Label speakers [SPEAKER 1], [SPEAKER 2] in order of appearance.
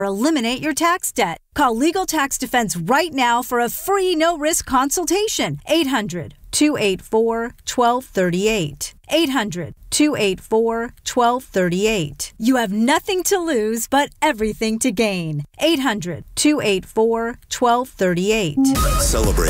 [SPEAKER 1] eliminate your tax debt. Call Legal Tax Defense right now for a free no-risk consultation. 800-284-1238. 800-284-1238. You have nothing to lose but everything to gain. 800-284-1238.
[SPEAKER 2] Celebrate